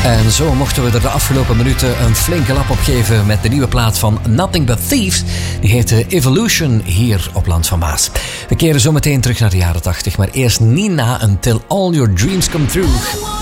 En zo mochten we er de afgelopen minuten een flinke lap op geven met de nieuwe plaat van Nothing But Thieves. Die heette Evolution hier op Land van Maas. We keren zo meteen terug naar de jaren 80, maar eerst Nina Until All Your Dreams Come True.